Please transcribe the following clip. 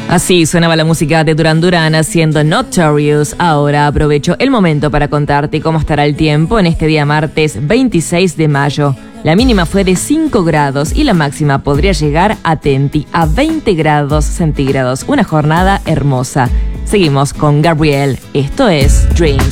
Así sonaba la música de Duran Duran haciendo Notorious. Ahora aprovecho el momento para contarte cómo estará el tiempo en este día martes 26 de mayo. La mínima fue de 5 grados y la máxima podría llegar, atenti, a 20 grados centígrados. Una jornada hermosa. Seguimos con Gabriel. Esto es Dreams.